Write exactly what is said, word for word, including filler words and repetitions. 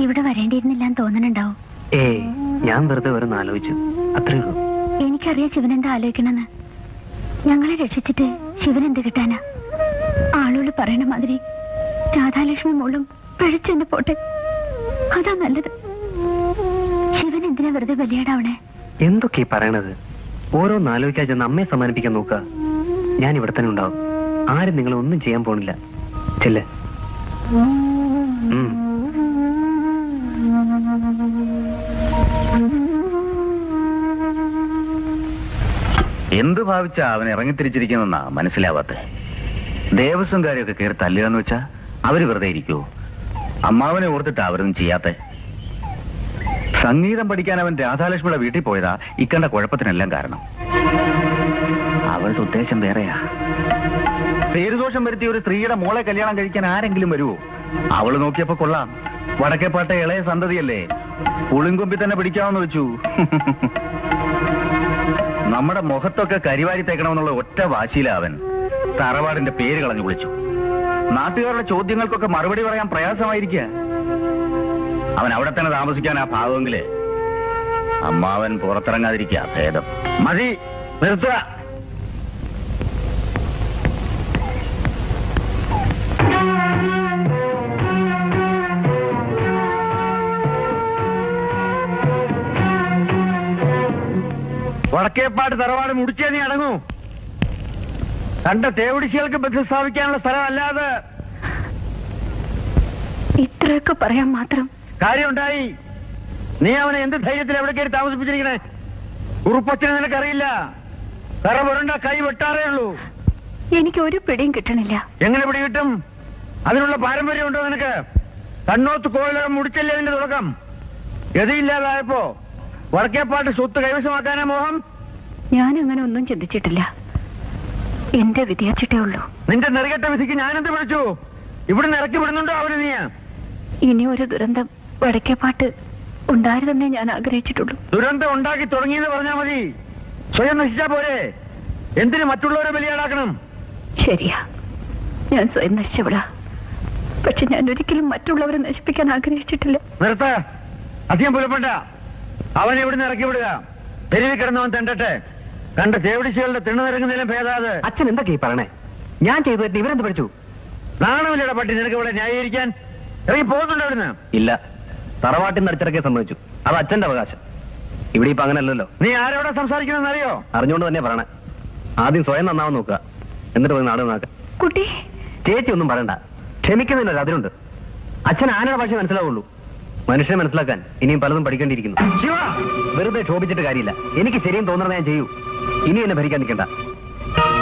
ഇവിടെ വരേണ്ടിയിരുന്നില്ലാന്ന് തോന്നണുണ്ടാവും. ഏയ്, ഞാൻ വെറുതെ ഓരോന്ന് ആലോചിച്ചു, അത്രേ ഉള്ളൂ. എനിക്കറിയാം ശിവൻ എന്താ ആലോചിക്കണെന്ന്. ഞങ്ങളെ രക്ഷിച്ചിട്ട് ശിവൻ എന്ത് കിട്ടാനാ? ആളുകൾ പറയണ മാതിരി രാധാലക്ഷ്മി മോളും പഴിച്ചെന്ന് പോട്ടെ, അതാ നല്ലത്. ശിവൻ എന്തിനാ വെറുതെ ബലിയാടാവണേ? എന്തൊക്കെ പറയണത്? ഓരോന്ന് ആലോചിക്കാൻ ചെന്ന് അമ്മയെ സമ്മാനിപ്പിക്കാൻ നോക്കുക. ഞാൻ ഇവിടെ തന്നെ ഉണ്ടാവും. ആരും നിങ്ങളെ ഒന്നും ചെയ്യാൻ പോണില്ല. ചെല്ലേ. എന്ത് ഭാവിച്ചാ അവൻ ഇറങ്ങിത്തിരിച്ചിരിക്കുന്നെന്നാ മനസ്സിലാവാത്ത. ദേവസ്വം കാര്യമൊക്കെ കയറി തല്ലുകയെന്ന് വെച്ചാ അവര് വെറുതെ ഇരിക്കുവോ? അമ്മാവനെ ഓർത്തിട്ടാ അവരൊന്നും ചെയ്യാത്ത. സംഗീതം പഠിക്കാൻ അവൻ രാധാലക്ഷ്മിയുടെ വീട്ടിൽ പോയതാ ഇക്കണ്ട കുഴപ്പത്തിനെല്ലാം കാരണം. അവളുടെ ഉദ്ദേശം വേറെയാ. പേരുദോഷം വരുത്തിയ ഒരു സ്ത്രീയുടെ മോളെ കല്യാണം കഴിക്കാൻ ആരെങ്കിലും വരുവോ? അവള് നോക്കിയപ്പോ കൊള്ളാം, വടക്കേപ്പാട്ട ഇളയ സന്തതിയല്ലേ, പുളിങ്കൊമ്പി തന്നെ പിടിക്കാമെന്ന് വെച്ചു. നമ്മുടെ മുഖത്തൊക്കെ കരിവാരി തേക്കണമെന്നുള്ള ഒറ്റ വാശിയിലാ അവൻ തറവാടിന്റെ പേര് കളഞ്ഞു വിളിച്ചു. നാട്ടുകാരുടെ ചോദ്യങ്ങൾക്കൊക്കെ മറുപടി പറയാൻ പ്രയാസമായിരിക്കുക. അവൻ അവിടെ തന്നെ താമസിക്കാൻ ആ ഭാവമെങ്കില് അമ്മാവൻ പുറത്തിറങ്ങാതിരിക്കുക ഭേദം. മതി, നിർത്തുക. വടക്കേപ്പാട് തറവാട് മുടിച്ചേ നീ അടങ്ങൂ. കണ്ട തേവിടിശികൾക്ക് ബന്ധം സ്ഥാപിക്കാനുള്ള സ്ഥലമല്ലാതെ. ഇത്രയൊക്കെ പറയാൻ മാത്രം കാര്യമുണ്ടായി. നീ അവനെ എന്ത് ധൈര്യത്തിൽ എവിടെ കയറി താമസിപ്പിച്ചിരിക്കണേ? ഉറുപ്പച്ചനെ നിനക്കറിയില്ല. തറ പുരണ്ട കൈ വെട്ടാറേ ഉള്ളൂ. എനിക്ക് ഒരു പിടിയും കിട്ടണില്ല. എങ്ങനെ പിടി കിട്ടും? അതിനുള്ള പാരമ്പര്യം ഉണ്ടോ നിനക്ക്? കണ്ണോത്ത് കോവിലകം മുടിച്ചല്ലേ അതിന്റെ തുടക്കം. ഗതിയില്ലാതായപ്പോ വടക്കേപ്പാട്ട് സ്വത്ത് കൈവശമാക്കാനാ മോഹം? ഞാൻ അങ്ങനെ ഒന്നും ചിന്തിച്ചിട്ടില്ല. എന്റെ വിധിയാച്ചിട്ടേ ഉള്ളൂ. നിന്റെ നെറുകെട്ട വിധിക്ക് ഞാനെന്ത് വിളിച്ചു? ഇവിടുന്ന് ഇറക്കി വിടുന്നുണ്ടോ അവന് നീ? ഇനി ഒരു ദുരന്തം വടക്കേപ്പാട്ട് ഉണ്ടായിരുന്നേ ഞാൻ ആഗ്രഹിച്ചിട്ടുള്ളൂ. ദുരന്തം ഉണ്ടാക്കി തുടങ്ങിയെന്ന് പറഞ്ഞാൽ മതി. സ്വയം നശിച്ചാ പോരെ? എന്തിന് മറ്റുള്ളവരെ ബലിയാടാക്കണം? ശരിയാ, ഞാൻ സ്വയം നശിച്ചവിടാ. പക്ഷെ ഞാൻ ഒരിക്കലും മറ്റുള്ളവരെ നശിപ്പിക്കാൻ ആഗ്രഹിച്ചിട്ടില്ല. നിർത്ത, അധികം പുലപ്പണ്ട. അവനെ ഇവിടുന്ന് ഇറക്കി വിടുക. തെരുവിൽ കിടന്നവൻ തെണ്ടട്ടെ. കണ്ട തേവിടിശികളുടെ തിണ്ണുനിറങ്ങുന്നതിലും ഭേദാത്. അച്ഛൻ എന്തൊക്കെയാ പറയണേ? ഞാൻ ചെയ്തു പറ്റി ഇവരെന്ത് പഠിച്ചു? നാണമില്ലട പട്ടി നിനക്ക് ഇവിടെ ന്യായീകരിക്കാൻ. ഇറങ്ങി പോകുന്നുണ്ടോ ഇവിടുന്ന്? ഇല്ല, തറവാട്ടിൽ നിന്ന് അടിച്ചിറക്കാൻ സമ്മതിച്ചു. അത് അച്ഛന്റെ അവകാശം. ഇവിടെ ഇപ്പൊ അങ്ങനല്ലല്ലോ. നീ ആരോടെ സംസാരിക്കണമെന്ന് അറിയോ? അറിഞ്ഞുകൊണ്ട് തന്നെ പറയണേ. ആദ്യം സ്വയം നന്നാവാൻ നോക്കുക, എന്നിട്ട് പോയി നാട് നോക്കാം. കുട്ടി, ചേച്ചി ഒന്നും പറയണ്ട. ക്ഷമിക്കുന്നതിനല്ല, അതിലുണ്ട്. അച്ഛൻ ആനയുടെ ഭാഷ മനസ്സിലാവുള്ളൂ. മനുഷ്യനെ മനസ്സിലാക്കാൻ ഇനിയും പലതും പഠിക്കേണ്ടിയിരിക്കുന്നു. ശിവ, വെറുതെ ക്ഷോഭിച്ചിട്ട് കാര്യമില്ല. എനിക്ക് ശരിയും തോന്നണ ഞാൻ ചെയ്യൂ. ഇനി എന്നെ ഭരിക്കാൻ നിൽക്കണ്ട.